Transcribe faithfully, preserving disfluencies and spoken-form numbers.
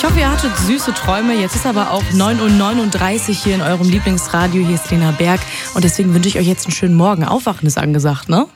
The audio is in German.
hoffe, ihr hattet süße Träume. Jetzt ist aber auch neun Uhr neununddreißig hier in eurem Lieblingsradio. Hier ist Lena Berg. Und deswegen wünsche ich euch jetzt einen schönen Morgen. Aufwachen ist angesagt, ne?